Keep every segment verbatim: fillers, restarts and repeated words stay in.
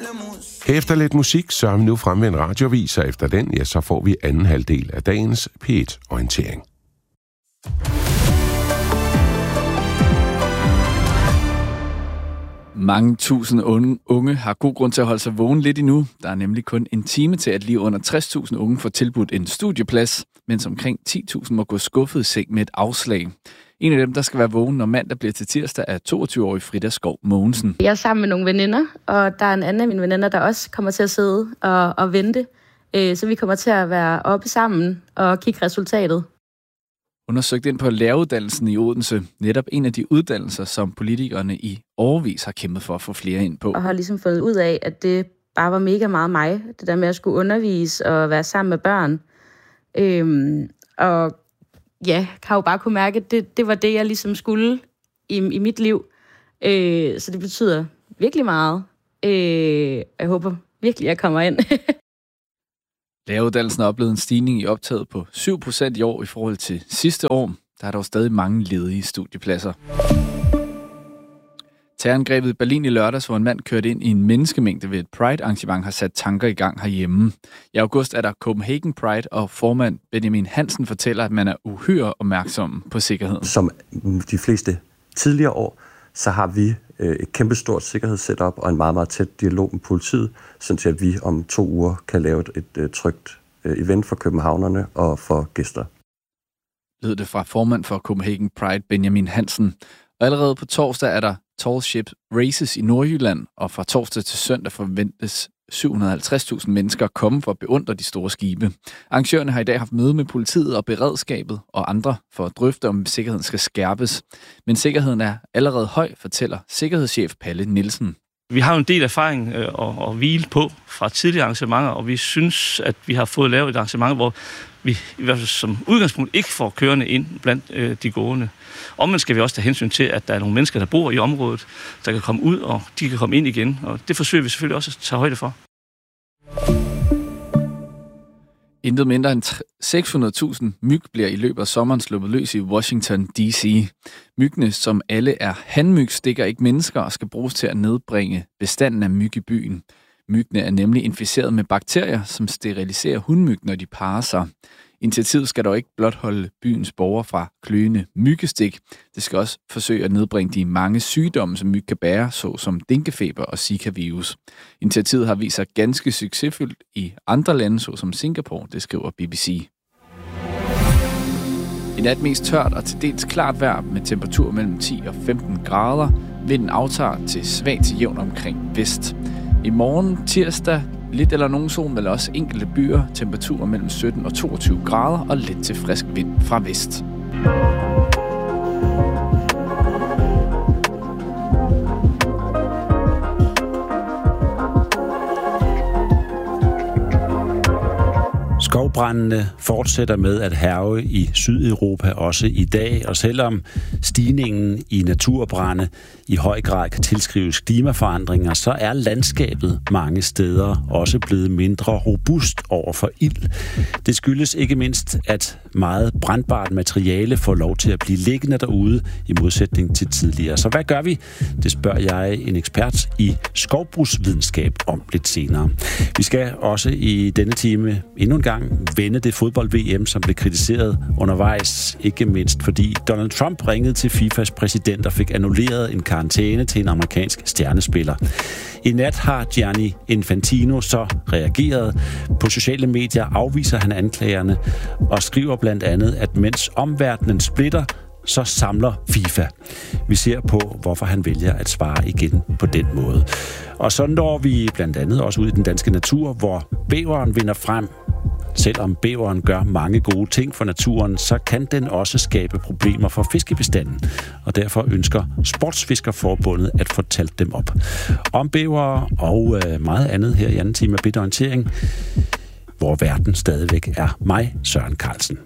Efter lidt musik, så er vi nu fremme ved en radiovis, og efter den, ja, så får vi anden halvdel af dagens P et-orientering. Mange tusind unge har god grund til at holde sig vågen lidt endnu. Der er nemlig kun en time til, at lige under tres tusind unge får tilbudt en studieplads, mens omkring ti tusind må gå skuffet i seng med et afslag. En af dem, der skal være vågen, når mandag bliver til tirsdag, er toogtyve-årig Frida Skov Mogensen. Jeg er sammen med nogle veninder, og der er en anden af mine veninder, der også kommer til at sidde og, og vente. Så vi kommer til at være oppe sammen og kigge resultatet. Hun har søgt ind på læreruddannelsen i Odense, netop en af de uddannelser, som politikerne i årevis har kæmpet for at få flere ind på. Og har ligesom fundet ud af, at det bare var mega meget mig, det der med at skulle undervise og være sammen med børn. Øhm, og ja, kan jo bare kunne mærke, at det, det var det, jeg ligesom skulle i, i mit liv. Øh, så det betyder virkelig meget. Øh, jeg håber virkelig, at jeg kommer ind. Læreruddannelsen har oplevet en stigning i optaget på syv procent i år i forhold til sidste år. Der er dog stadig mange ledige studiepladser. Terrorangrebet i Berlin i lørdags, hvor en mand kørte ind i en menneskemængde ved et Pride-arrangement, har sat tanker i gang herhjemme. I august er der Copenhagen Pride, og formand Benjamin Hansen fortæller, at man er uhyre opmærksom på sikkerheden. Som de fleste tidligere år, så har vi et kæmpestort sikkerhedssetup og en meget, meget tæt dialog med politiet, sådan at vi om to uger kan lave et, et trygt event for københavnerne og for gæster. Lød det fra formand for Copenhagen Pride, Benjamin Hansen. Og allerede på torsdag er der Tall Ship Races i Nordjylland, og fra torsdag til søndag forventes syv hundrede og halvtreds tusind mennesker komme for at beundre de store skibe. Arrangørerne har i dag haft møde med politiet og beredskabet og andre for at drøfte, om sikkerheden skal skærpes. Men sikkerheden er allerede høj, fortæller sikkerhedschef Palle Nielsen. Vi har jo en del erfaring øh, at, at hvile på fra tidligere arrangementer, og vi synes, at vi har fået lavet et arrangement, hvor vi i hvert fald som udgangspunkt ikke får kørende ind blandt øh, de gående. Omvendt skal vi også tage hensyn til, at der er nogle mennesker, der bor i området, der kan komme ud, og de kan komme ind igen, og det forsøger vi selvfølgelig også at tage højde for. Intet mindre end seks hundrede tusind myg bliver i løbet af sommeren sluppet løs i Washington D C. Myggene, som alle er hanmyg, stikker ikke mennesker og skal bruges til at nedbringe bestanden af myg i byen. Myggene er nemlig inficeret med bakterier, som steriliserer hunmyg, når de parrer sig. Initiativet skal dog ikke blot holde byens borgere fra kløende myggestik. Det skal også forsøge at nedbringe de mange sygdomme, som myg kan bære, såsom dinkefeber og Zika-virus. Initiativet har vist sig ganske succesfuldt i andre lande, såsom Singapore, det skriver B B C. I nat mest tørt og til dels klart vejr med temperatur mellem ti og femten grader. Vinden aftager til svag til jævn omkring vest. I morgen tirsdag lidt eller nogen sol, men også enkelte byer, temperaturer mellem sytten og toogtyve grader og lidt til frisk vind fra vest. Skovbrændene fortsætter med at hærge i Sydeuropa også i dag, og selvom stigningen i naturbrande i høj grad kan tilskrives klimaforandringer, så er landskabet mange steder også blevet mindre robust over for ild. Det skyldes ikke mindst, at meget brandbart materiale får lov til at blive liggende derude i modsætning til tidligere. Så hvad gør vi? Det spørger jeg en ekspert i skovbrugsvidenskab om lidt senere. Vi skal også i denne time endnu en gang vende det fodbold-V M, som blev kritiseret undervejs, ikke mindst fordi Donald Trump ringede til FIFAs præsident og fik annulleret en karantæne til en amerikansk stjernespiller. I nat har Gianni Infantino så reageret. På sociale medier afviser han anklagerne og skriver blandt andet, at mens omverdenen splitter, så samler FIFA. Vi ser på, hvorfor han vælger at svare igen på den måde. Og så når vi blandt andet også ud i den danske natur, hvor bæveren vinder frem. Selvom bæveren gør mange gode ting for naturen, så kan den også skabe problemer for fiskebestanden. Og derfor ønsker Sportsfiskerforbundet at få talt dem op. Om bævere og meget andet her i anden time af Bidt Orientering, hvor verden stadigvæk er mig, Søren Carlsen.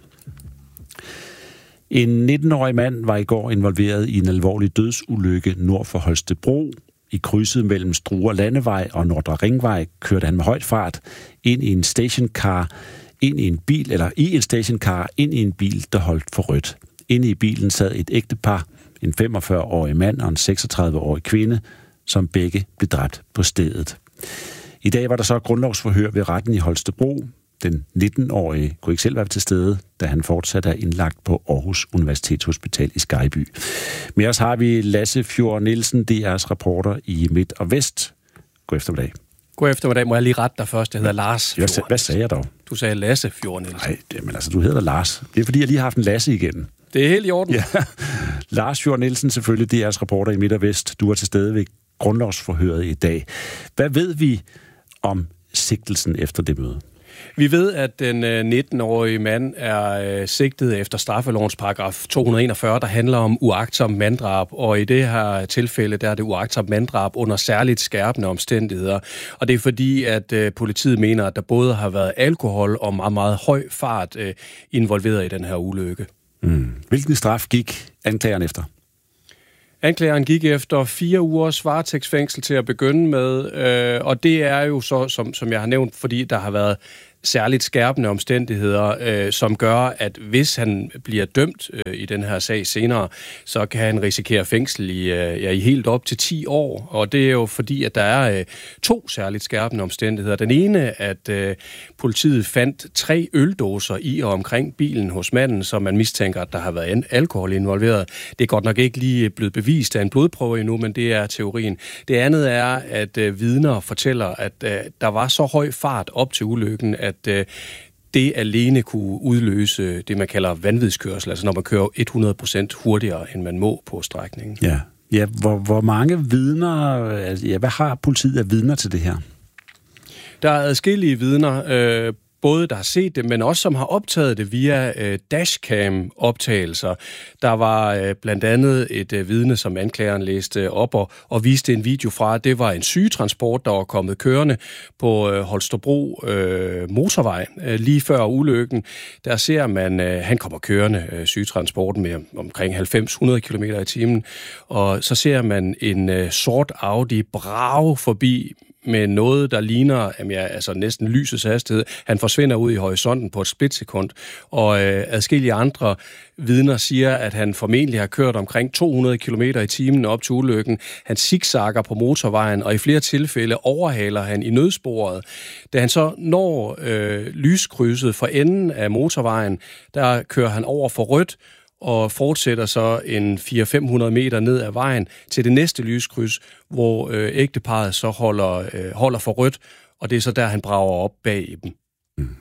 En nitten-årig mand var i går involveret i en alvorlig dødsulykke nord for Holstebro. I krydset mellem Struer Landevej og Nordre Ringvej kørte han med højt fart ind i en stationcar, ind i en bil, eller i en stationcar, ind i en bil, der holdt for rødt. Inde i bilen sad et ægtepar, en femogfyrre-årig mand og en seksogtredive-årig kvinde, som begge blev dræbt på stedet. I dag var der så grundlovsforhør ved retten i Holstebro. Den nitten-årige kunne ikke selv være til stede, da han fortsat er indlagt på Aarhus Universitetshospital i Skejby. Med os har vi Lasse Fjord Nielsen, D R's reporter i Midt og Vest. God eftermiddag. God eftermiddag. Må jeg lige rette dig først? Jeg hedder Lars Fjord. Hvad, hvad sagde jeg dog? Du sagde Lasse Fjord Nielsen. Nej, det, men altså, du hedder Lars. Det er fordi, jeg lige har haft en Lasse igen. Det er helt i orden. Ja. Lars Fjord Nielsen, selvfølgelig D R's reporter i Midt og Vest. Du er til stede ved grundlovsforhøret i dag. Hvad ved vi om sigtelsen efter det møde? Vi ved, at den nitten-årige mand er sigtet efter straffelovens paragraf to hundrede og enogfyrre, der handler om uagtsomt manddrab, og i det her tilfælde, der er det uagtsomt manddrab under særligt skærpende omstændigheder. Og det er fordi, at politiet mener, at der både har været alkohol og meget, meget høj fart involveret i den her ulykke. Mm. Hvilken straf gik anklageren efter? Anklageren gik efter fire ugers varetægtsfængsel til at begynde med, øh, og det er jo så, som, som jeg har nævnt, fordi der har været særligt skærpende omstændigheder, øh, som gør, at hvis han bliver dømt øh, i den her sag senere, så kan han risikere fængsel i, øh, ja, i helt op til ti år. Og det er jo fordi, at der er øh, to særligt skærpende omstændigheder. Den ene, at øh, politiet fandt tre øldåser i og omkring bilen hos manden, som man mistænker, at der har været alkohol involveret. Det er godt nok ikke lige blevet bevist af en blodprøve endnu, men det er teorien. Det andet er, at øh, vidner fortæller, at øh, der var så høj fart op til ulykken, at at det alene kunne udløse det, man kalder vanvidskørsel, altså når man kører hundrede procent hurtigere, end man må på strækningen. Ja, ja hvor, hvor mange vidner, ja, hvad har politiet af vidner til det her? Der er adskillige vidner, øh, både der har set det, men også som har optaget det via øh, dashcam-optagelser. Der var øh, blandt andet et øh, vidne, som anklageren læste op og, og viste en video fra. Det var en sygetransport, der var kommet kørende på øh, Holstebro øh, motorvej øh, lige før ulykken. Der ser man, øh, han kommer kørende, øh, sygetransporten med omkring halvfems til hundrede kilometer i timen, og så ser man en øh, sort Audi brage forbi med noget, der ligner jamen ja, altså næsten lysets hastighed. Han forsvinder ud i horisonten på et splitsekund, og øh, adskillige andre vidner siger, at han formentlig har kørt omkring to hundrede kilometer i timen op til ulykken. Han zigzagger på motorvejen, og i flere tilfælde overhaler han i nødsporet. Da han så når øh, lyskrydset for enden af motorvejen, der kører han over for rødt, og fortsætter så en fire til fem hundrede meter ned ad vejen til det næste lyskryds, hvor øh, ægteparret så holder, øh, holder for rødt, og det er så der, han brager op bag dem. Mm.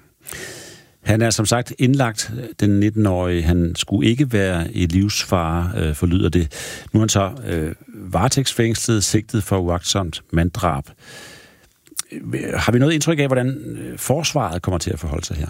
Han er som sagt indlagt, den nitten-årige. Han skulle ikke være i livsfare, øh, forlyder det. Nu er han så øh, varetægtsfængslet, sigtet for uagtsomt manddrab. Har vi noget indtryk af, hvordan forsvaret kommer til at forholde sig her?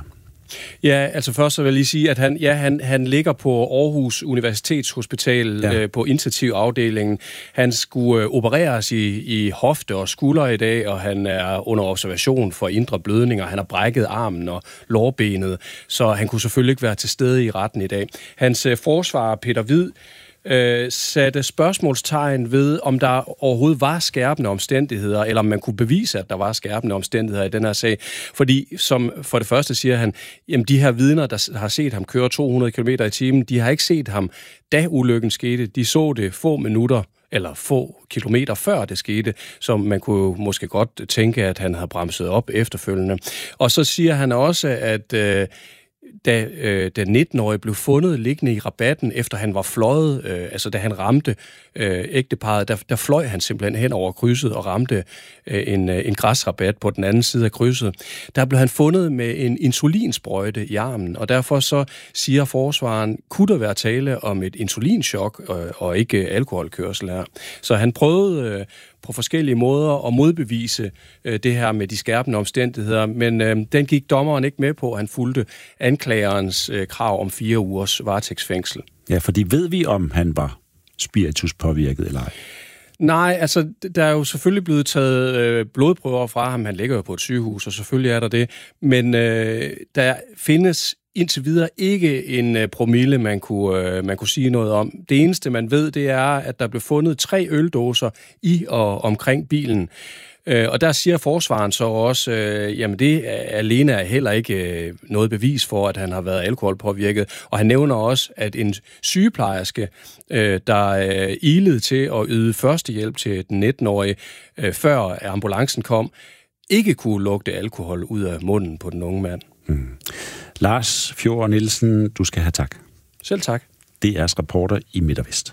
Ja, altså først så vil jeg lige sige, at han, ja, han, han ligger på Aarhus Universitetshospital ja. øh, på intensivafdelingen. Han skulle øh, opereres i, i hofte og skulder i dag, og han er under observation for indre blødninger. Han har brækket armen og lårbenet, så han kunne selvfølgelig ikke være til stede i retten i dag. Hans øh, forsvarer, Peter Hvid, Øh, satte spørgsmålstegn ved, om der overhovedet var skærpende omstændigheder, eller om man kunne bevise, at der var skærpende omstændigheder i den her sag. Fordi, som for det første siger han, jamen de her vidner, der har set ham køre to hundrede kilometer i timen, de har ikke set ham, da ulykken skete. De så det få minutter, eller få kilometer før det skete, som man kunne måske godt tænke, at han havde bremset op efterfølgende. Og så siger han også, at øh, da øh, den nitten-årige blev fundet liggende i rabatten, efter han var fløjet, øh, altså da han ramte øh, ægteparret, der, der fløj han simpelthen hen over krydset og ramte øh, en, øh, en græsrabat på den anden side af krydset. Der blev han fundet med en insulinsprøjte i armen, og derfor så siger forsvaren, kunne der være tale om et insulinchok øh, og ikke alkoholkørsel her. Så han prøvede øh, på forskellige måder at modbevise øh, det her med de skærpende omstændigheder, men øh, den gik dommeren ikke med på. Han fulgte anklagerens øh, krav om fire ugers varetægtsfængsel. Ja, fordi ved vi, om han var spirituspåvirket eller ej? Nej, altså der er jo selvfølgelig blevet taget øh, blodprøver fra ham. Han ligger jo på et sygehus, og selvfølgelig er der det. Men øh, der findes indtil videre ikke en øh, promille, man kunne, øh, man kunne sige noget om. Det eneste, man ved, det er, at der blev fundet tre øldåser i og omkring bilen. Øh, og der siger forsvaren så også, øh, jamen det alene er heller ikke øh, noget bevis for, at han har været alkoholpåvirket. Og han nævner også, at en sygeplejerske, øh, der øh, ilede til at yde førstehjælp til den nitten-årige, øh, før ambulancen kom, ikke kunne lugte alkohol ud af munden på den unge mand. Hmm. Lars Fjord Nielsen, du skal have tak. Selv tak. D R's reporter i Midt og Vest.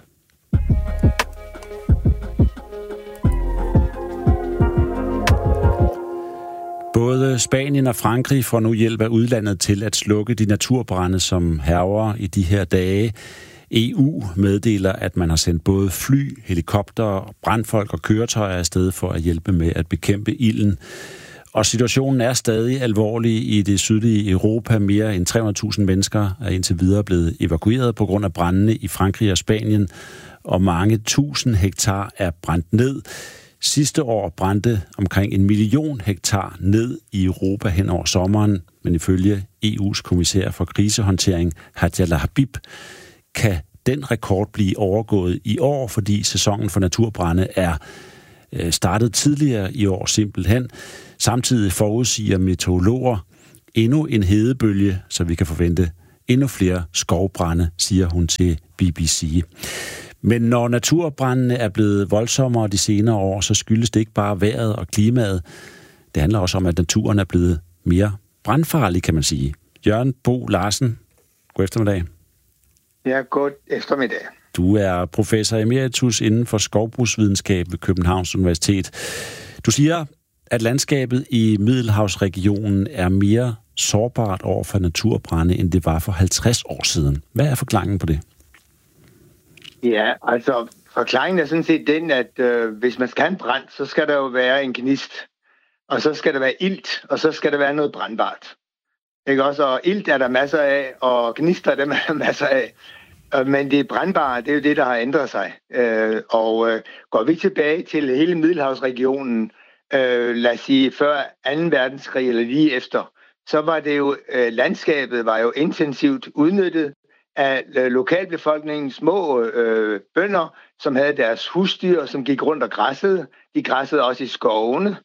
Både Spanien og Frankrig får nu hjælp af udlandet til at slukke de naturbrande, som hærger i de her dage. E U meddeler, at man har sendt både fly, helikopter, brandfolk og køretøjer afsted for at hjælpe med at bekæmpe ilden. Og situationen er stadig alvorlig i det sydlige Europa. Mere end tre hundrede tusind mennesker er indtil videre blevet evakueret på grund af brandene i Frankrig og Spanien, og mange tusind hektar er brændt ned. Sidste år brændte omkring en million hektar ned i Europa hen over sommeren, men ifølge E U's kommissær for krisehåndtering, Hadja Habib, kan den rekord blive overgået i år, fordi sæsonen for naturbrande er startet tidligere i år simpelthen. Samtidig forudsiger meteorologer endnu en hedebølge, så vi kan forvente endnu flere skovbrande, siger hun til B B C. Men når naturbrændene er blevet voldsommere de senere år, så skyldes det ikke bare vejret og klimaet. Det handler også om, at naturen er blevet mere brandfarlig, kan man sige. Jørgen Bo Larsen, god eftermiddag. Ja, god eftermiddag. Du er professor emeritus inden for skovbrugsvidenskab ved Københavns Universitet. Du siger, at landskabet i Middelhavsregionen er mere sårbart over for naturbrande, end det var for halvtreds år siden. Hvad er forklaringen på det? Ja, altså forklaringen er sådan set den, at øh, hvis man skal have en brand, så skal der jo være en gnist, og så skal der være ilt, og så skal der være noget brandbart. Ikke også? Og ilt er der masser af, og gnister er der masser af. Men det brandbare, det er jo det, der har ændret sig. Øh, og øh, går vi tilbage til hele Middelhavsregionen, øh, lad os sige før anden verdenskrig eller lige efter, så var det jo, øh, landskabet var jo intensivt udnyttet af øh, lokalbefolkningens små øh, bønder, som havde deres husdyr, som gik rundt og græssede. De græssede også i skovene.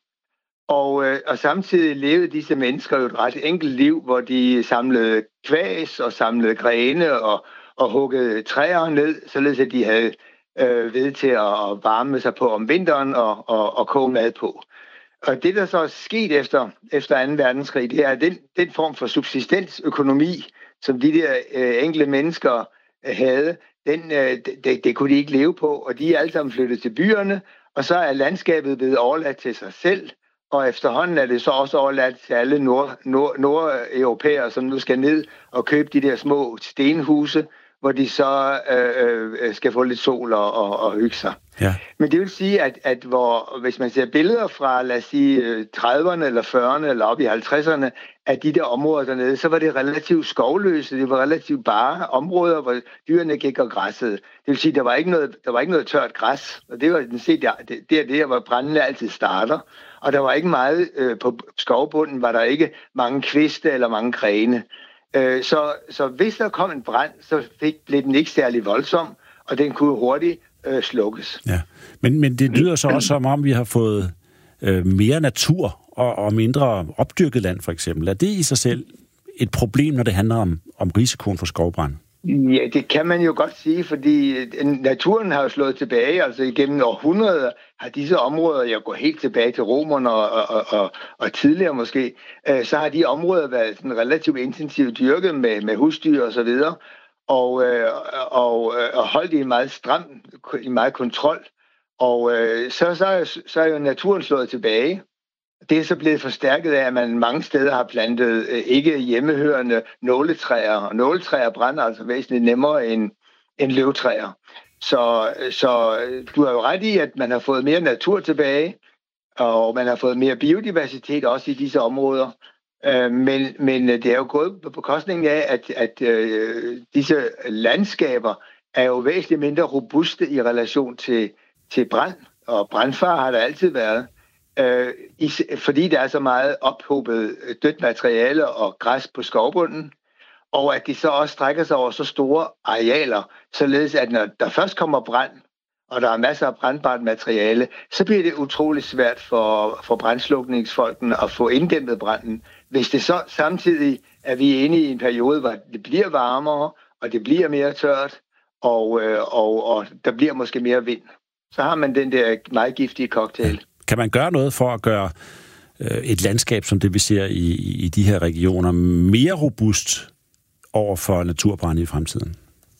Og, øh, og samtidig levede disse mennesker jo et ret enkelt liv, hvor de samlede kvæs og samlede grene og og huggede træer ned, således at de havde øh, ved til at varme sig på om vinteren og, og, og koge mad på. Og det, der så er sket efter, efter anden verdenskrig, det er den, den form for subsistensøkonomi, som de der øh, enkelte mennesker øh, havde, den, øh, det, det kunne de ikke leve på, og de er alle sammen flyttet til byerne, og så er landskabet blevet overladt til sig selv, og efterhånden er det så også overladt til alle nord, nord, nordeuropæere, som nu skal ned og købe de der små stenhuse, hvor de så øh, øh, skal få lidt sol og, og, og hygge sig. Ja. Men det vil sige, at, at hvor, hvis man ser billeder fra, lad os sige, trediverne eller fyrrerne eller op i halvtredserne, af de der områder dernede, så var det relativt skovløse, det var relativt bare områder, hvor dyrene gik og græssede. Det vil sige, der var ikke noget, der var ikke noget tørt græs, og det var den set, der, det, det er det, hvor brændene altid starter. Og der var ikke meget, øh, på skovbunden var der ikke mange kviste eller mange grene. Øh, så, så hvis der kom en brand, så fik, blev den ikke særlig voldsom, og den kunne hurtigt øh, slukkes. Ja. Men, men det lyder så også som om, vi har fået øh, mere natur og, og mindre opdyrket land, for eksempel. Er det i sig selv et problem, når det handler om, om risikoen for skovbrand? Ja, det kan man jo godt sige, fordi naturen har jo slået tilbage. Altså igennem århundreder har disse områder, jeg går helt tilbage til romerne og, og, og, og tidligere måske, øh, så har de områder været sådan relativt intensivt dyrket med, med husdyr og så videre, og, øh, og, og holdt i meget stram, i meget kontrol. Og øh, så, så, er, så er jo naturen slået tilbage. Det er så blevet forstærket af, at man mange steder har plantet øh, ikke hjemmehørende nåletræer, og nåletræer brænder altså væsentligt nemmere end, end løvtræer. Så, så du har jo ret i, at man har fået mere natur tilbage, og man har fået mere biodiversitet også i disse områder. Øh, men, men det er jo gået på bekostning af, at, at øh, disse landskaber er jo væsentligt mindre robuste i relation til, til brand, og brandfare har der altid været. Øh, fordi der er så meget ophobet dødt materiale og græs på skovbunden, og at de så også strækker sig over så store arealer, således at når der først kommer brand, og der er masser af brandbart materiale, så bliver det utrolig svært for, for brandslukningsfolkene at få inddæmpet branden. Hvis det så samtidig er vi inde i en periode, hvor det bliver varmere, og det bliver mere tørt, og, øh, og, og der bliver måske mere vind, så har man den der meget giftige cocktail. Kan man gøre noget for at gøre et landskab, som det vi ser i, i de her regioner, mere robust over for naturbrande i fremtiden?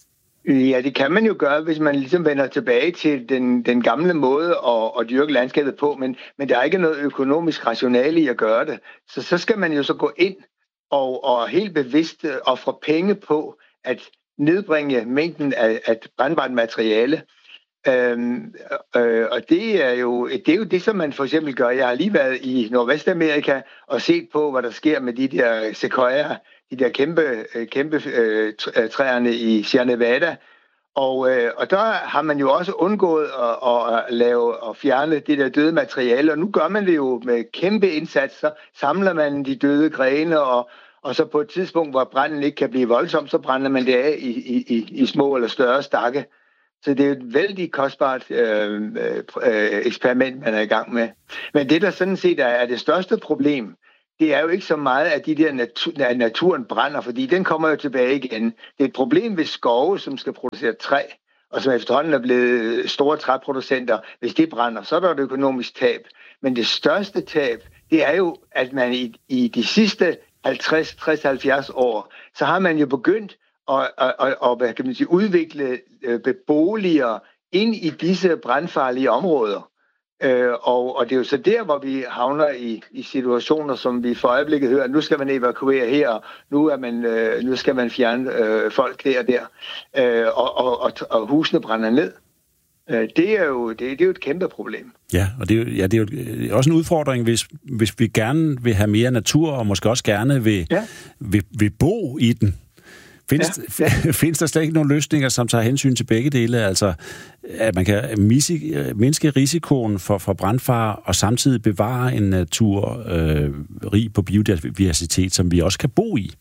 Ja, det kan man jo gøre, hvis man ligesom vender tilbage til den, den gamle måde at, at dyrke landskabet på, men, men der er ikke noget økonomisk rationale i at gøre det. Så så skal man jo så gå ind og, og helt bevidst ofre penge på at nedbringe mængden af, af brandbart materiale. Øhm, øh, og det er, jo, det er jo det, som man for eksempel gør. Jeg har lige været i Nordvestamerika og set på, hvad der sker med de der sequoia, de der kæmpe, kæmpe øh, træerne i Sierra Nevada. Og, øh, og der har man jo også undgået at, at lave og fjerne det der døde materiale. Og nu gør man det jo med kæmpe indsatser. Samler man de døde grene, og, og så på et tidspunkt, hvor branden ikke kan blive voldsom, så brænder man det af i, i, i små eller større stakke. Så det er et vældig kostbart øh, øh, eksperiment, man er i gang med. Men det, der sådan set er, er det største problem, det er jo ikke så meget, at de der natur, at naturen brænder, fordi den kommer jo tilbage igen. Det er et problem ved skove, som skal producere træ, og som efterhånden er blevet store træproducenter. Hvis det brænder, så er der et økonomisk tab. Men det største tab, det er jo, at man i, i de sidste halvtreds, tres, halvfjerds år, så har man jo begyndt at, at, at, at hvad kan man sige, udvikle boliger ind i disse brandfarlige områder. Øh, og, og det er jo så der, hvor vi havner i, i situationer, som vi for øjeblikket hører, nu skal man evakuere her, nu, er man, øh, nu skal man fjerne øh, folk der og der, øh, og, og, og, og husene brænder ned. Øh, det, er jo, det, det er jo et kæmpe problem. Ja, og det er jo, ja, det er jo også en udfordring, hvis, hvis vi gerne vil have mere natur, og måske også gerne vil, ja. vil, vil bo i den. Findes, ja, ja. findes der slet ikke nogle løsninger, som tager hensyn til begge dele? Altså, at man kan mindske risikoen for, for brandfare og samtidig bevare en natur øh, rig på biodiversitet, som vi også kan bo i?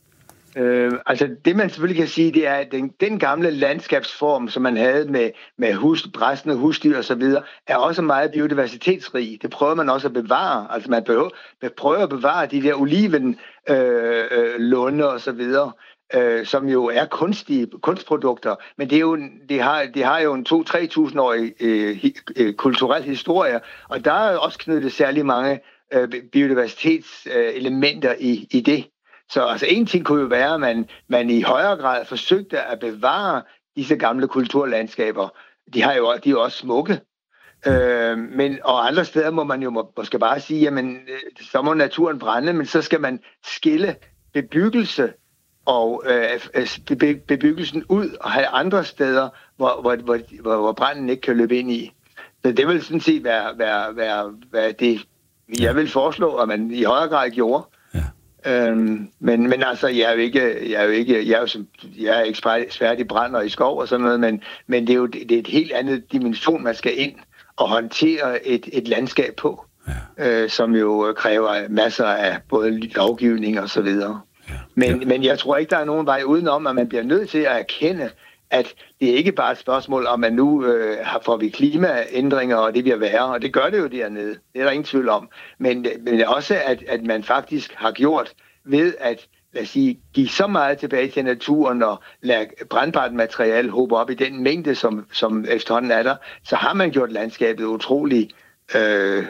Øh, altså, det man selvfølgelig kan sige, det er, at den, den gamle landskabsform, som man havde med, med hus, græssende husdyr og så videre, er også meget biodiversitetsrig. Det prøver man også at bevare. Altså, man behøver, man prøver at bevare de der oliven, øh, øh, lunde og så videre. Øh, som jo er kunstige kunstprodukter, men det, er jo, det, har, det har jo en to til tre tusind årig øh, øh, kulturel historie, og der er også knyttet særlig mange øh, biodiversitetselementer øh, i, i det. Så altså, en ting kunne jo være, at man, man i højere grad forsøgte at bevare disse gamle kulturlandskaber. De, har jo, de er jo også smukke. Øh, men, og andre steder må man jo må, måske bare sige, jamen, så må naturen brænde, men så skal man skille bebyggelse og øh, bebyggelsen ud og have andre steder, hvor, hvor, hvor, hvor branden ikke kan løbe ind i. Så det vil sådan set være, være, være, være det, jeg vil foreslå, at man i højere grad gjorde. Ja. Øhm, men, men altså, jeg er jo ikke, jeg er jo ikke, jeg er jo som, jeg er ekspert i brand og i skov og sådan noget, men, men det er jo det er et helt andet dimension, man skal ind og håndtere et, et landskab på, ja. øh, som jo kræver masser af både lovgivning og så videre. Men, ja. men jeg tror ikke, der er nogen vej udenom, at man bliver nødt til at erkende, at det er ikke bare et spørgsmål om, at nu øh, får vi klimaændringer, og det bliver værre, og det gør det jo dernede. Det er der ingen tvivl om. Men, men også, at, at man faktisk har gjort ved at lad os sige, give så meget tilbage til naturen og lade brandbart materiale håbe op i den mængde, som, som efterhånden er der, så har man gjort landskabet utrolig øh,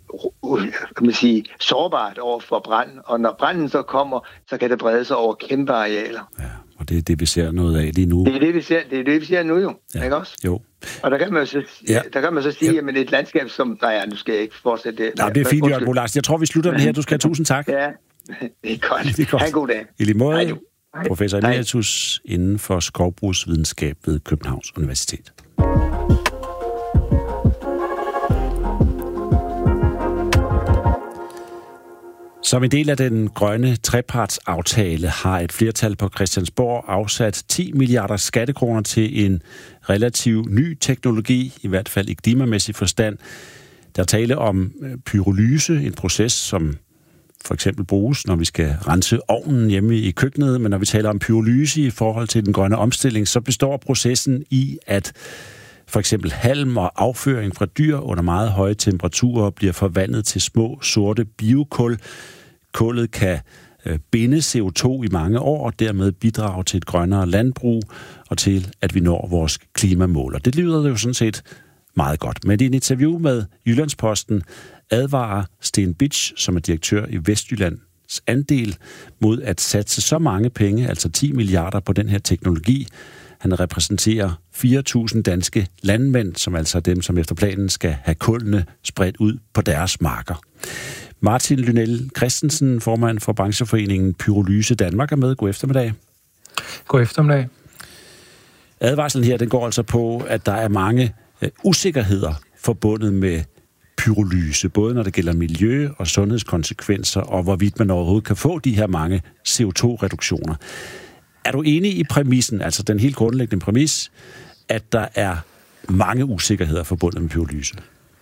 kan man sige, sårbart over for brand, og når branden så kommer, så kan det brede sig over kæmpe arealer. Ja, og det er det, vi ser noget af lige nu. Det er det, vi ser, det er det, vi ser nu jo, ja. Ikke også? Jo. Og der kan man så, ja. der kan man så sige, ja. At et landskab som, nej, ja, nu skal jeg ikke fortsætte det. Nej, det er fint, Jørgen Bo Larsen. Jeg tror, vi slutter den her. Du skal have tusind tak. Ja, det er godt. Det er godt. Ha' en god dag. I lige måde, Hej, professor emeritus inden for skovbrugsvidenskab ved Københavns Universitet. Som en del af den grønne trepartsaftale har et flertal på Christiansborg afsat ti milliarder skattekroner til en relativt ny teknologi, i hvert fald i klimamæssig forstand. Der tale om pyrolyse, en proces, som for eksempel bruges, når vi skal rense ovnen hjemme i køkkenet. Men når vi taler om pyrolyse i forhold til den grønne omstilling, så består processen i, at for eksempel halm og afføring fra dyr under meget høje temperaturer bliver forvandlet til små sorte biokul. Kullet kan binde C O to i mange år og dermed bidrage til et grønnere landbrug og til, at vi når vores klimamål. Og det lyder jo sådan set meget godt. Men i et interview med Jyllandsposten advarer Sten Bitsch, som er direktør i Vestjyllands Andel, mod at satse så mange penge, altså ti milliarder på den her teknologi. Han repræsenterer fire tusind danske landmænd, som altså er dem, som efter planen skal have kullene spredt ud på deres marker. Martin Lynell Christensen, formand for brancheforeningen Pyrolyse Danmark, er med. God eftermiddag. God eftermiddag. Advarslen her, den går altså på, at der er mange uh, usikkerheder forbundet med pyrolyse, både når det gælder miljø- og sundhedskonsekvenser, og hvorvidt man overhovedet kan få de her mange C O to reduktioner. Er du enig i præmissen, altså den helt grundlæggende præmis, at der er mange usikkerheder forbundet med pyrolyse?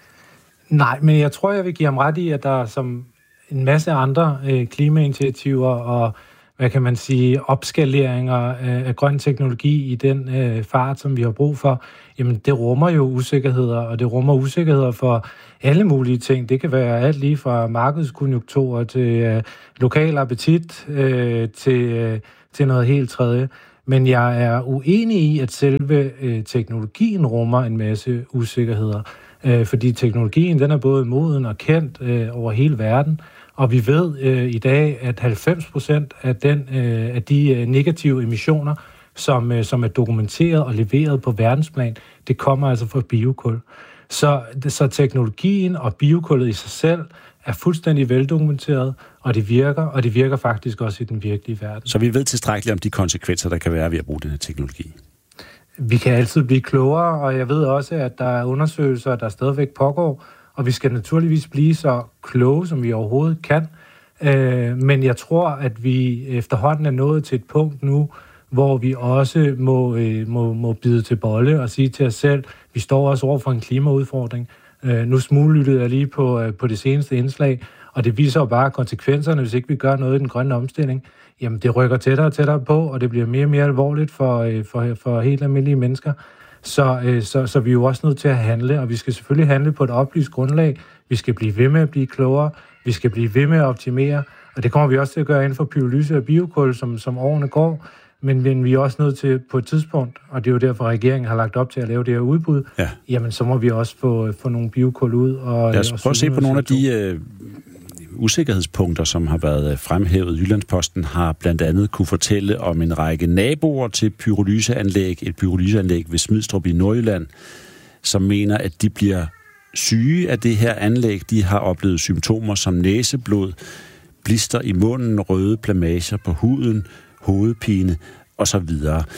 Nej, men jeg tror, jeg vil give ham ret i, at der er som en masse andre øh, klimainitiativer og, hvad kan man sige, opskaleringer af, af grøn teknologi i den øh, fart, som vi har brug for. Jamen, det rummer jo usikkerheder, og det rummer usikkerheder for alle mulige ting. Det kan være alt lige fra markedskonjunkturer til øh, lokal appetit øh, til, øh, til noget helt tredje. Men jeg er uenig i, at selve øh, teknologien rummer en masse usikkerheder. Øh, fordi teknologien, den er både moden og kendt øh, over hele verden. Og vi ved øh, i dag, at halvfems procent af, den, øh, af de øh, negative emissioner, som, øh, som er dokumenteret og leveret på verdensplan, det kommer altså fra biokul. Så, så teknologien og biokullet i sig selv er fuldstændig veldokumenteret, og det virker, og det virker faktisk også i den virkelige verden. Så vi ved tilstrækkeligt om de konsekvenser, der kan være ved at bruge den her teknologi? Vi kan altid blive klogere, og jeg ved også, at der er undersøgelser, der stadigvæk pågår, og vi skal naturligvis blive så kloge, som vi overhovedet kan. Men jeg tror, at vi efterhånden er nået til et punkt nu, hvor vi også må, må, må bide til bolle og sige til os selv, vi står også over for en klimaudfordring. Nu smuglyttede jeg lige på, på det seneste indslag, og det viser jo bare konsekvenserne, hvis ikke vi gør noget i den grønne omstilling. Jamen, det rykker tættere og tættere på, og det bliver mere og mere alvorligt for, for, for helt almindelige mennesker. Så, så, så vi er jo også nødt til at handle, og vi skal selvfølgelig handle på et oplyst grundlag. Vi skal blive ved med at blive klogere, vi skal blive ved med at optimere, og det kommer vi også til at gøre inden for pyrolyse og biokul, som, som årene går. Men, men vi er også nødt til på et tidspunkt, og det er jo derfor, regeringen har lagt op til at lave det her udbud, ja. Jamen så må vi også få, få nogle biokul ud. Og, lad os prøve at se på nogle af de øh, usikkerhedspunkter, som har været fremhævet. Jyllandsposten har blandt andet kunne fortælle om en række naboer til pyrolyseanlæg, et pyrolyseanlæg ved Smidstrup i Nordjylland, som mener, at de bliver syge af det her anlæg. De har oplevet symptomer som næseblod, blister i munden, røde plamager på huden, hovedpine osv.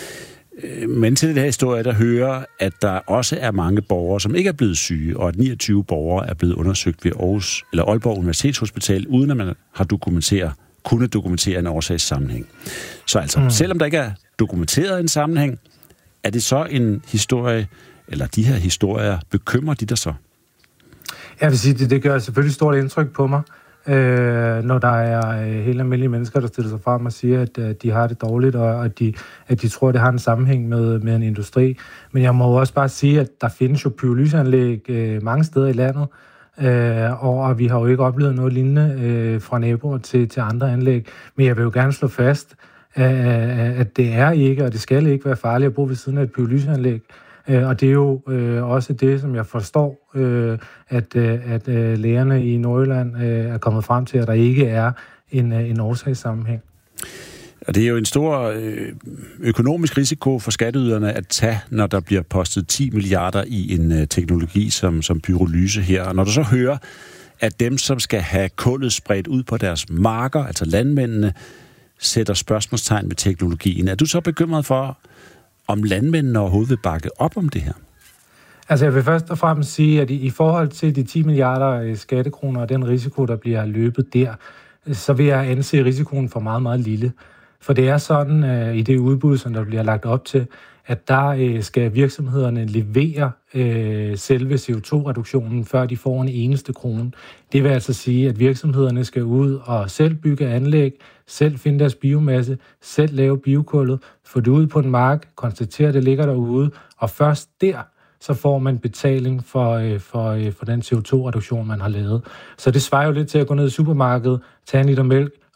Men til den her historie, der hører, at der også er mange borgere, som ikke er blevet syge, og at niogtyve borgere er blevet undersøgt ved Aarhus, eller Aalborg Universitetshospital, uden at man har dokumenteret, kunne dokumentere en årsagssammenhæng. Så altså, mm. selvom der ikke er dokumenteret en sammenhæng, er det så en historie, eller de her historier, bekymrer de der så? Jeg vil sige, det, det gør selvfølgelig stort indtryk på mig, øh, når der er øh, helt almindelige mennesker, der stiller sig frem og siger, at øh, de har det dårligt, og at de, at de tror, at det har en sammenhæng med, med en industri. Men jeg må også bare sige, at der findes jo pyrolyseanlæg øh, mange steder i landet, øh, og vi har jo ikke oplevet noget lignende øh, fra naboer til, til andre anlæg. Men jeg vil jo gerne slå fast, øh, at det er ikke, og det skal ikke være farligt at bo ved siden af et pyrolyseanlæg. Og det er jo øh, også det, som jeg forstår, øh, at, øh, at øh, lægerne i Nordjylland øh, er kommet frem til, at der ikke er en, øh, en årsagssammenhæng. Og det er jo en stor øh, økonomisk risiko for skatteyderne at tage, når der bliver postet ti milliarder i en øh, teknologi som, som pyrolyse her. Og når du så hører, at dem, som skal have kullet spredt ud på deres marker, altså landmændene, sætter spørgsmålstegn ved teknologien, er du så bekymret for, om landmændene overhovedet vil bakke op om det her? Altså jeg vil først og fremmest sige, at i, i forhold til de ti milliarder skattekroner og den risiko, der bliver løbet der, så vil jeg anse risikoen for meget, meget lille. For det er sådan uh, i det udbud, som der bliver lagt op til, at der uh, skal virksomhederne levere uh, selve C O to reduktionen, før de får en eneste krone. Det vil altså sige, at virksomhederne skal ud og selv bygge anlæg, selv finde deres biomasse, selv lave biokullet, få det ud på en mark, konstatere, at det ligger derude, og først der, så får man betaling for, for, for den C O to reduktion, man har lavet. Så det svarer jo lidt til at gå ned i supermarkedet, tage en liter mælk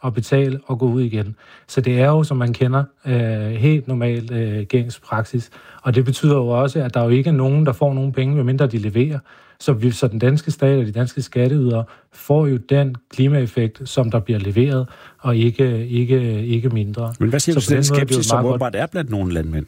og betale og gå ud igen. Så det er jo, som man kender, øh, helt normalt øh, gængs praksis. Og det betyder jo også, at der jo ikke er nogen, der får nogen penge, medmindre de leverer. Så, vi, så den danske stat og de danske skatteydere får jo den klimaeffekt, som der bliver leveret, og ikke, ikke, ikke mindre. Men hvad siger du til den skepsis, som åbenbart er blandt nogle landmænd?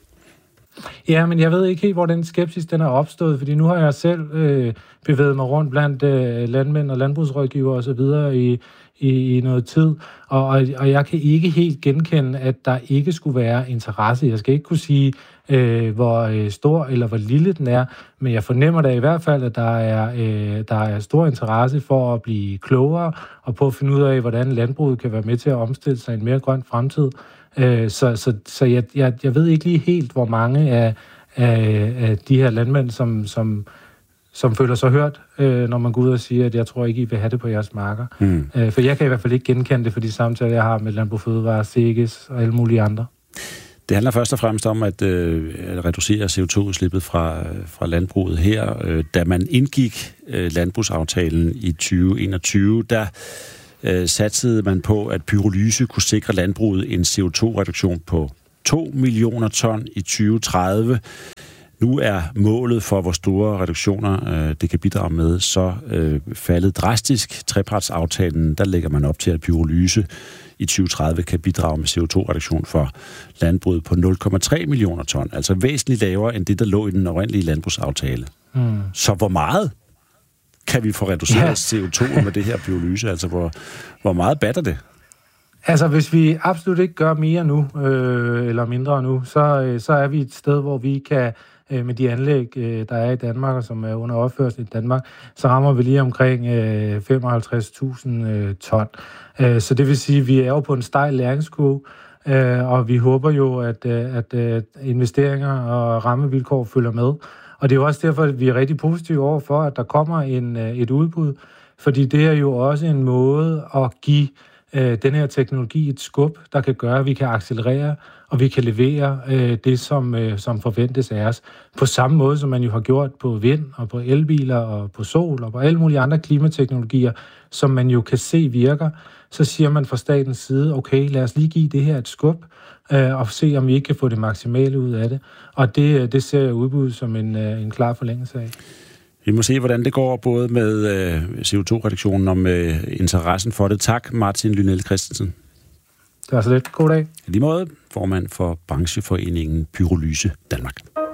Ja, men jeg ved ikke helt, hvor den skepsis den er opstået, fordi nu har jeg selv øh, bevæget mig rundt blandt øh, landmænd og landbrugsrådgivere osv. i, i, i noget tid, og, og, og jeg kan ikke helt genkende, at der ikke skulle være interesse. Jeg skal ikke kunne sige, øh, hvor øh, stor eller hvor lille den er, men jeg fornemmer da i hvert fald, at der er, øh, der er stor interesse for at blive klogere og på at finde ud af, hvordan landbruget kan være med til at omstille sig i en mere grøn fremtid. Så, så, så jeg, jeg, jeg ved ikke lige helt, hvor mange af, af, af de her landmænd, som, som, som føler sig hørt, øh, når man går ud og siger, at jeg tror ikke, I vil have det på jeres marker. Mm. Øh, for jeg kan i hvert fald ikke genkende det for de samtaler, jeg har med Landbrug Fødevare, Seges og alle mulige andre. Det handler først og fremmest om at, øh, at reducere C O to udslippet fra, fra landbruget her. Øh, da man indgik øh, landbrugsaftalen i tyve enogtyve, der øh, satsede man på, at pyrolyse kunne sikre landbruget en C O to reduktion på to millioner ton i tyve tredive. Nu er målet for, hvor store reduktioner øh, det kan bidrage med, så øh, faldet drastisk. Trepartsaftalen, der lægger man op til, at pyrolyse i tyve tredive kan bidrage med C O to reduktion for landbruget på nul komma tre millioner ton. Altså væsentligt lavere end det, der lå i den oprindelige landbrugsaftale. Mm. Så hvor meget kan vi få reduceret ja. C O to med det her pyrolyse? Altså hvor, hvor meget batter det? Altså, hvis vi absolut ikke gør mere nu, øh, eller mindre nu, så, øh, så er vi et sted, hvor vi kan, øh, med de anlæg, øh, der er i Danmark, og som er under opførsel i Danmark, så rammer vi lige omkring øh, femoghalvtreds tusind øh, ton. Øh, så det vil sige, at vi er jo på en stejl læringskurve, øh, og vi håber jo, at, øh, at øh, investeringer og rammevilkår følger med. Og det er jo også derfor, at vi er rigtig positive over for, at der kommer en, øh, et udbud, fordi det er jo også en måde at give den her teknologi et skub, der kan gøre, at vi kan accelerere, og vi kan levere øh, det, som, øh, som forventes af os. På samme måde, som man jo har gjort på vind, og på elbiler, og på sol, og på alle mulige andre klimateknologier, som man jo kan se virker, så siger man fra statens side, okay, lad os lige give det her et skub, øh, og se, om vi ikke kan få det maksimale ud af det. Og det, det ser jeg udbud som en, øh, en klar forlængelse af. Vi må se, hvordan det går både med øh, C O to reduktionen og med interessen for det. Tak, Martin Lynell Christensen. Det var så lidt. God dag. I lige måde, formand for brancheforeningen Pyrolyse Danmark.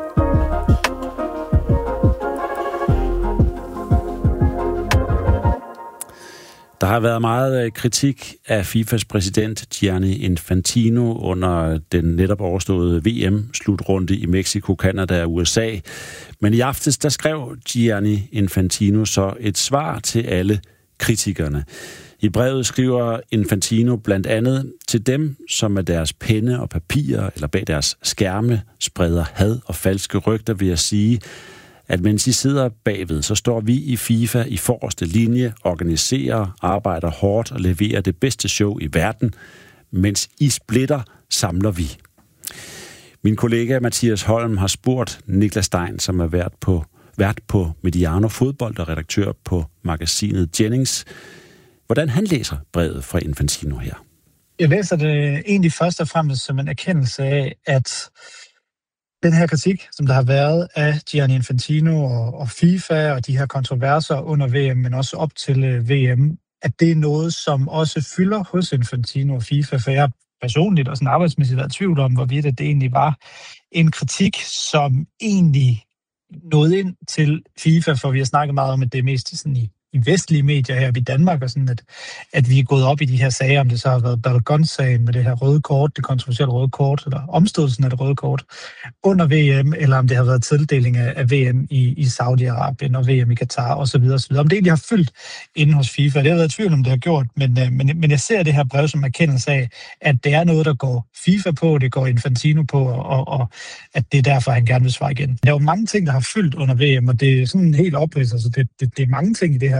Der har været meget kritik af FIFAs præsident Gianni Infantino under den netop overståede V M-slutrunde i Mexico, Canada og U S A. Men i aftes, der skrev Gianni Infantino så et svar til alle kritikerne. I brevet skriver Infantino blandt andet til dem, som med deres penne og papirer eller bag deres skærme spreder had og falske rygter, vil jeg sige, at mens I sidder bagved, så står vi i FIFA i forreste linje, organiserer, arbejder hårdt og leverer det bedste show i verden. Mens I splitter, samler vi. Min kollega Mathias Holm har spurgt Niklas Stein, som er vært på, vært på Mediano Fodbold og redaktør på magasinet Jennings, hvordan han læser brevet fra Infantino her. Jeg læser det egentlig først og fremmest som en erkendelse af, at den her kritik, som der har været af Gianni Infantino og, og FIFA og de her kontroverser under V M, men også op til uh, V M, at det er noget, som også fylder hos Infantino og FIFA, for jeg personligt og sådan arbejdsmæssigt været i tvivl om, hvorvidt det egentlig var en kritik, som egentlig nåede ind til FIFA, for vi har snakket meget om, at det er mest sådan i i vestlige medier her i Danmark, og sådan at, at vi er gået op i de her sager, om det så har været Balagon-sagen med det her røde kort, det kontroversielle røde kort, eller omstødelsen af det røde kort under V M, eller om det har været tildeling af, af V M i, i Saudi-Arabien og V M i Katar osv. osv. Om det egentlig har fyldt inde hos FIFA, det har været i tvivl om, det har gjort, men, men, men jeg ser det her brev som erkendelse af, at det er noget, der går FIFA på, det går Infantino på, og, og at det er derfor, han gerne vil svare igen. Der er jo mange ting, der har fyldt under V M, og det er sådan helt oprids, altså det, det, det er mange ting i det her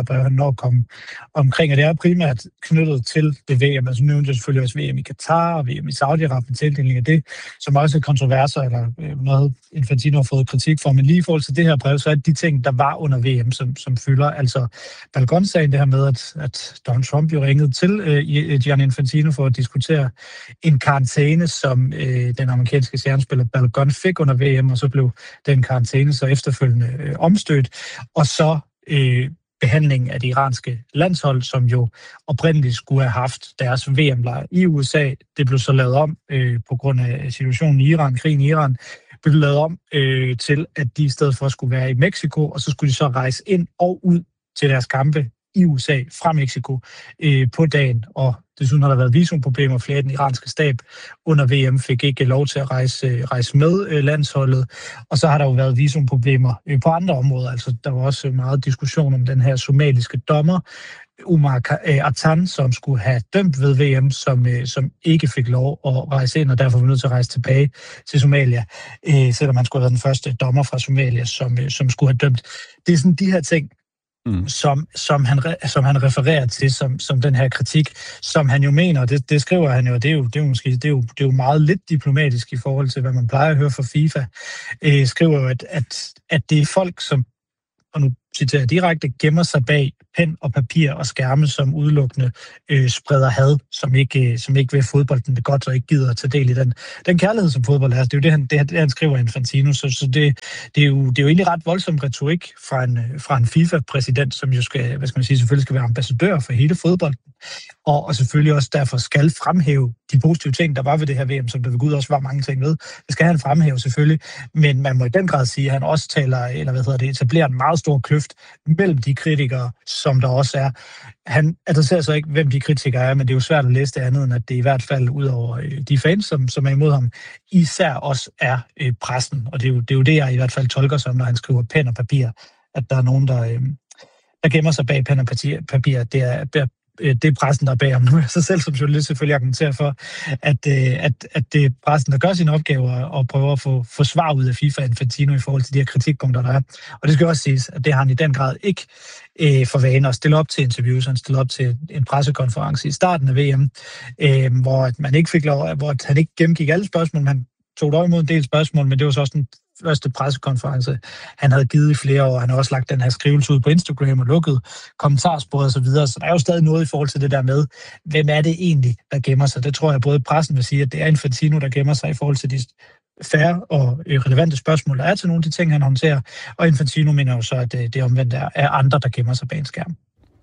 her brev, han når at komme omkring, og det er primært knyttet til det V M. Altså nu nævnte jeg selvfølgelig også V M i Katar og V M i Saudi-Arabien, tildeling af det, som også er kontroverser, eller noget Infantino har fået kritik for, men lige i forhold til det her brev, så er det de ting, der var under V M, som, som fylder. Altså Balgon-sagen, det her med, at, at Donald Trump jo ringede til øh, Gianni Infantino for at diskutere en karantæne, som øh, den amerikanske stjernespiller Balgon fik under V M, og så blev den karantæne så efterfølgende øh, omstødt. Og så øh, behandlingen af det iranske landshold, som jo oprindeligt skulle have haft deres V M-lejr i U S A. Det blev så lavet om øh, på grund af situationen i Iran, krigen i Iran, blev lavet om øh, til, at de i stedet for skulle være i Mexico, og så skulle de så rejse ind og ud til deres kampe i U S A fra Mexico øh, på dagen, og desuden har der været visumproblemer. Flere af den iranske stab under V M fik ikke lov til at rejse, rejse med øh, landsholdet, og så har der jo været visumproblemer øh, på andre områder. Altså, der var også meget diskussion om den her somaliske dommer, Umar Atan, som skulle have dømt ved V M, som, øh, som ikke fik lov at rejse ind, og derfor var nødt til at rejse tilbage til Somalia, øh, selvom han skulle have været den første dommer fra Somalia, som, øh, som skulle have dømt. Det er sådan de her ting, Mm. Som, som, han, som han refererer til som, som den her kritik, som han jo mener, det, det skriver han jo, det er jo, det er jo måske det er jo, det er jo meget lidt diplomatisk i forhold til, hvad man plejer at høre fra FIFA, øh, skriver jo, at, at, at det er folk, som, og nu citerer jeg direkte, gemmer sig bag pen og papir og skærme, som udelukkende øh, spreder had, som ikke, som ikke vil fodbolden det godt, og ikke gider at tage del i den, den kærlighed, som fodbold er. Det er jo det, han, det, det, han skriver Infantino, så, så det, det, er jo, det er jo egentlig ret voldsom retorik fra en, fra en FIFA-præsident, som jo skal, hvad skal man sige, selvfølgelig skal være ambassadør for hele fodbolden, og, og selvfølgelig også derfor skal fremhæve de positive ting, der var ved det her V M, som der ved Gud også var mange ting ved. Det skal han fremhæve selvfølgelig, men man må i den grad sige, at han også taler, eller hvad hedder det, etablerer en meget stor kløft mellem de kritikere, som der også er. Han adresserer så ikke, hvem de kritikere er, men det er jo svært at læse det andet, end at det i hvert fald ud over de fans, som, som er imod ham, især også er øh, pressen, og det er, jo, det er jo det, jeg i hvert fald tolker som, når han skriver pen og papir, at der er nogen, der, øh, der gemmer sig bag pen og papir. Det er, det er pressen, der er bag ham. Nu er jeg så selv som journalist selvfølgelig argumenterer for, at, at, at det er pressen, der gør sine opgaver og prøver at få, få svar ud af FIFA Infantino i forhold til de her kritikpunkter, der er. Og det skal også siges, at det har han i den grad ikke øh, for vane at stille op til interviews. Han stillede op til en pressekonference i starten af V M, øh, hvor man ikke fik lov, hvor han ikke gennemgik alle spørgsmål, man tog dog imod en del spørgsmål, men det var så også den første pressekonference, han havde givet i flere år. Han har også lagt den her skrivelse ud på Instagram og lukket kommentarsporet og så videre. Så der er jo stadig noget i forhold til det der med, hvem er det egentlig, der gemmer sig? Det tror jeg både pressen vil sige, at det er Infantino, der gemmer sig i forhold til de færre og relevante spørgsmål, der er til nogle af de ting, han håndterer. Og Infantino mener jo så, at det, det omvendt er, er andre, der gemmer sig bag en skærm.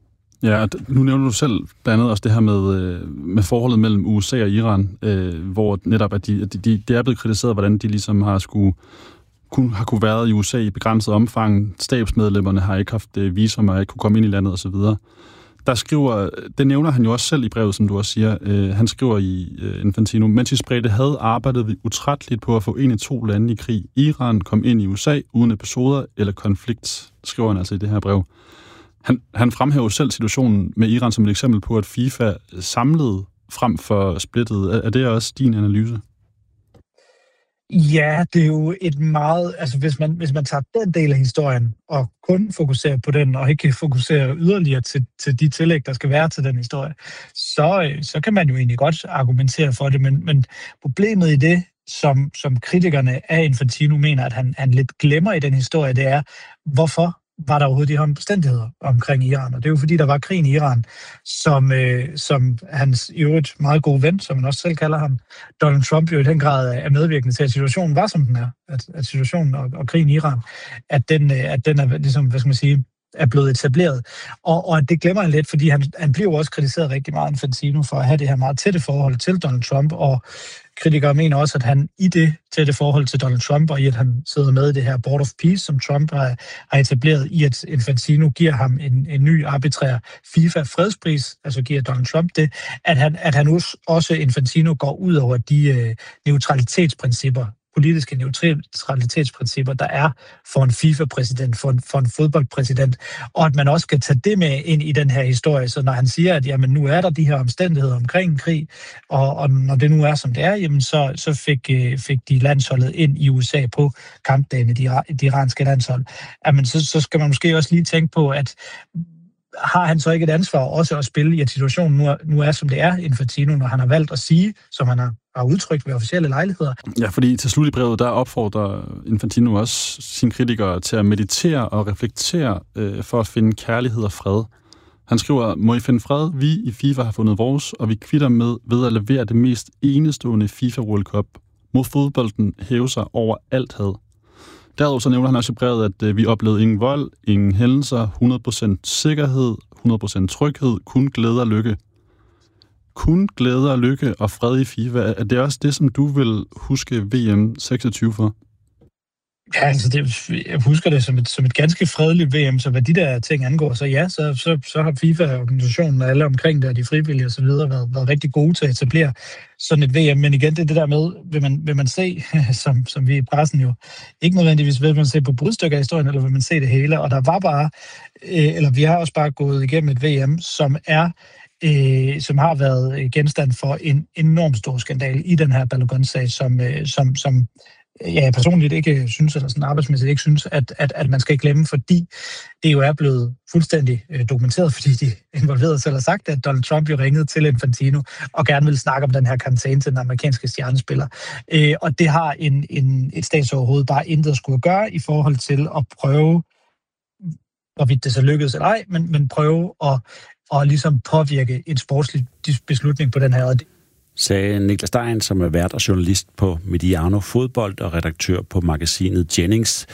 Ja, nu nævner du selv blandt andet også det her med, med forholdet mellem U S A og Iran, øh, hvor netop at de, de, de er blevet kritiseret, hvordan de ligesom har skulle kun har kunne været i U S A i begrænset omfang. Stabsmedlemmerne har ikke haft visum og ikke kunne komme ind i landet osv. Der skriver, det nævner han jo også selv i brevet, som du også siger. Øh, han skriver i øh, Infantino, mens I spredte had, arbejdede vi utrætteligt på at få en af to lande i krig. Iran kom ind i U S A uden episoder eller konflikt, skriver han altså i det her brev. Han, han fremhæver selv situationen med Iran som et eksempel på, at FIFA samlede frem for splittet. Er, er det også din analyse? Ja, det er jo et meget... Altså, hvis man, hvis man tager den del af historien og kun fokuserer på den, og ikke fokuserer yderligere til, til de tillæg, der skal være til den historie, så, så kan man jo egentlig godt argumentere for det. Men, men problemet i det, som, som kritikerne af Infantino mener, at han, han lidt glemmer i den historie, det er, hvorfor var der overhovedet de her omstændigheder omkring Iran. Og det er jo fordi, der var krigen i Iran, som, øh, som hans i øvrigt meget gode ven, som man også selv kalder ham, Donald Trump, jo i den grad er medvirkende til, at situationen var, som den er. At, at situationen og, og krigen i Iran, at den, at den er, ligesom, hvad skal man sige, er blevet etableret. Og, og det glemmer han lidt, fordi han, han bliver jo også kritiseret rigtig meget Infantino for at have det her meget tætte forhold til Donald Trump, og kritikere mener også, at han i det tætte forhold til Donald Trump, og i at han sidder med i det her Board of Peace, som Trump har, har etableret, i at Infantino giver ham en, en ny arbitrær FIFA-fredspris, altså giver Donald Trump det, at han, at han også Infantino går ud over de øh, neutralitetsprincipper, politiske neutralitetsprincipper, der er for en FIFA-præsident, for en, for en fodboldpræsident, og at man også skal tage det med ind i den her historie. Så når han siger, at jamen, nu er der de her omstændigheder omkring en krig, og, og når det nu er, som det er, jamen, så, så fik, fik de landsholdet ind i U S A på kampdagene, de, de iranske landshold. Jamen, så, så skal man måske også lige tænke på, at har han så ikke et ansvar også at spille i en situation, nu er, nu er som det er, Infantino, når han har valgt at sige, som han har, har udtrykt ved officielle lejligheder. Ja, fordi til slut i brevet, der opfordrer Infantino også sine kritikere til at meditere og reflektere øh, for at finde kærlighed og fred. Han skriver, må I finde fred? Vi i FIFA har fundet vores, og vi kvitter med ved at levere det mest enestående FIFA World Cup. Mod fodbolden hæve sig over alt had. Derudover så nævner han også i brevet, at øh, vi oplevede ingen vold, ingen hændelser, hundrede procent sikkerhed, hundrede procent tryghed, kun glæde og lykke. Kun glæde og lykke og fred i FIFA. Er det også det, som du vil huske V M seksogtyve for? Ja, altså det, jeg husker det som et, som et ganske fredeligt V M, så hvad de der ting angår, så ja, så, så, så har FIFA-organisationen og alle omkring der, de frivillige og så videre, været, været rigtig gode til at etablere sådan et V M. Men igen, det er det der med, vil man, vil man se, som, som vi i pressen jo ikke nødvendigvis vil man se på brudstykker af historien, eller vil man se det hele, og der var bare, øh, eller vi har også bare gået igennem et V M, som er Øh, som har været genstand for en enormt stor skandal i den her Balogun-sag, som, øh, som, som ja, jeg personligt ikke synes, eller sådan arbejdsmæssigt ikke synes, at, at, at man skal glemme, fordi det jo er blevet fuldstændig øh, dokumenteret, fordi de involverede selv har sagt, at Donald Trump jo ringede til Infantino og gerne ville snakke om den her karantæne til den amerikanske stjernespiller. Øh, og det har en, en, et statsoverhoved bare intet at skulle gøre i forhold til at prøve, hvorvidt det så lykkedes eller ej, men, men prøve at og ligesom påvirke en sportslig beslutning på den her. Sagde Niklas Stein, som er vært og journalist på Mediano Fodbold og redaktør på magasinet Jennings.